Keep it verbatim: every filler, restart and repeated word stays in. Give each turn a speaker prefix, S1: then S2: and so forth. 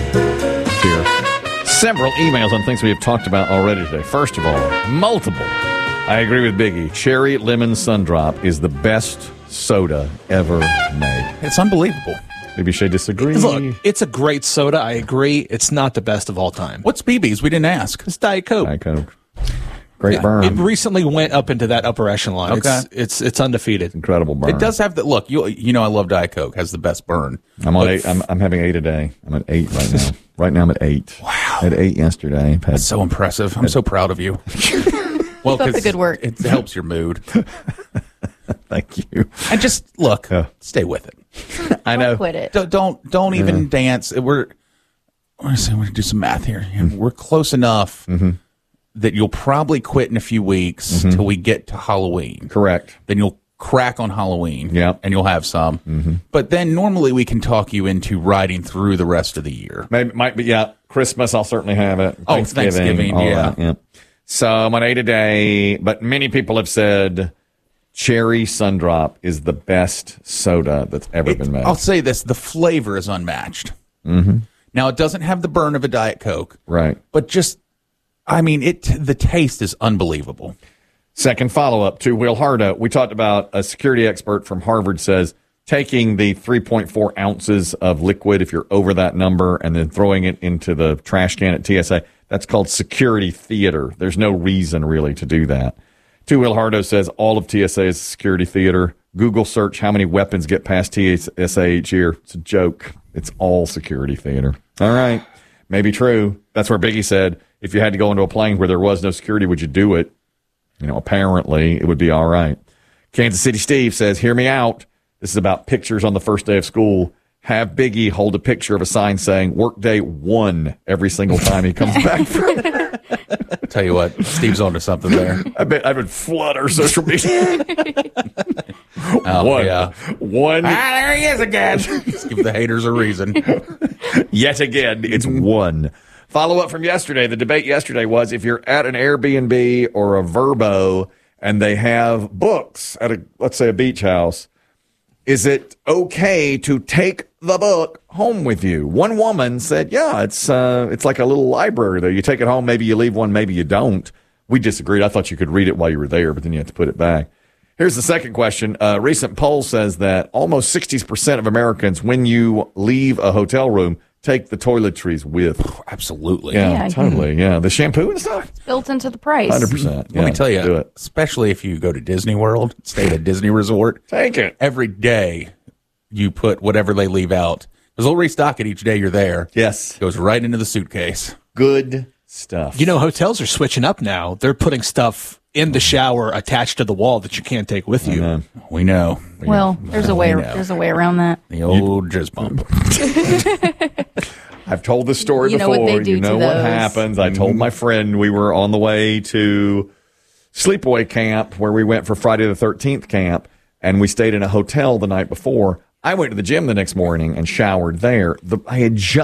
S1: Here. Several emails on things we have talked about already today. First of all, multiple. I agree with Biggie. Cherry Lemon Sundrop is the best soda ever made.
S2: It's unbelievable.
S1: Maybe Shay disagree.
S3: Look, it's a great soda. I agree. It's not the best of all time.
S2: What's B B's? We didn't ask.
S3: It's Diet Coke.
S1: Diet Coke. Great
S2: Yeah,
S1: burn.
S3: It recently went up into that upper echelon.
S2: Okay.
S3: It's, it's it's undefeated.
S1: Incredible burn.
S2: It does have the look. You you know I love Diet Coke. Has the best burn.
S1: I'm on
S2: But
S1: eight. I'm, I'm having eight a day. I'm at eight right now. Right now I'm at eight.
S2: Wow.
S1: I had eight yesterday. I've had
S2: So impressive. I'm so proud of you. Well,
S4: Keep up the
S2: 'cause
S4: good work.
S2: It helps your mood.
S1: Thank you.
S2: And just look,
S1: Yeah.
S2: stay with it.
S1: I know.
S4: Quit it.
S2: Don't don't, don't even dance. We're I'm gonna say we're gonna do some math here. We're close enough that you'll probably quit in a few weeks till we get to Halloween.
S1: Correct.
S2: Then you'll crack on Halloween.
S1: Yep.
S2: And you'll have some. Mm-hmm. But then normally we can talk you into riding through the rest of the year.
S1: Maybe might be yeah. Christmas I'll certainly have it.
S2: Oh, Thanksgiving,
S1: all
S2: yeah.
S1: that, yeah. So I'm on eight a day, but many people have said Cherry Sundrop is the best soda that's ever
S2: It-
S1: been made.
S2: I'll say this: the flavor is unmatched. Mm-hmm. Now it doesn't have the burn of a Diet Coke,
S1: Right.
S2: but just, I mean, it. The taste is unbelievable.
S1: Second follow-up to Will Harda. We talked about a security expert from Harvard says taking the three point four ounces of liquid, if you're over that number, and then throwing it into the trash can at T S A, that's called security theater. There's no reason really to do that. To Will Hardo says all of T S A is a security theater. Google search how many weapons get past T S A each year. It's a joke. It's all security theater. All right. Maybe true. That's where Biggie said, if you had to go into a plane where there was no security, would you do it? You know, apparently it would be all right. Kansas City Steve says, hear me out. This is about pictures on the first day of school. Have Biggie hold a picture of a sign saying workday one every single time he comes back from
S2: Tell you what, Steve's onto something there.
S1: I bet I would flood our social media.
S2: Oh,
S1: one.
S2: yeah.
S1: One.
S2: Ah, there he is again. Let's give the haters a reason.
S1: Yet again, it's one. Follow up from yesterday. The debate yesterday was if you're at an Airbnb or a Vrbo and they have books at a, let's say, a beach house, is it okay to take the book home with you? One woman said, yeah, it's uh, it's like a little library there. You take it home, maybe you leave one, maybe you don't. We disagreed. I thought you could read it while you were there, but then you have to put it back. Here's the second question. A recent poll says that almost sixty percent of Americans, when you leave a hotel room, take the toiletries with.
S2: Absolutely.
S1: Yeah,
S4: Yeah.
S1: totally. Yeah, the shampoo and stuff.
S4: Built into the price.
S1: one hundred percent.
S2: Let me tell
S1: do
S2: you,
S1: it.
S2: especially if you go to Disney World, stay at a Disney resort,
S1: Take it.
S2: every day you put whatever they leave out. Because they'll restock it each day you're there.
S1: Yes.
S2: Goes right into the suitcase.
S1: Good stuff.
S3: You know, hotels are switching up now. They're putting stuff in the shower attached to the wall that you can't take with you.
S1: Uh,
S2: We know.
S4: Well, there's a way.
S2: We know.
S4: There's a way around that.
S2: The old jizz bump.
S1: I've told this story
S4: You know
S1: before.
S4: what they do
S1: you know
S4: to
S1: what
S4: those.
S1: happens. I told my friend we were on the way to sleepaway camp where we went for Friday the thirteenth camp, and we stayed in a hotel the night before. I went to the gym the next morning and showered there. The, I had just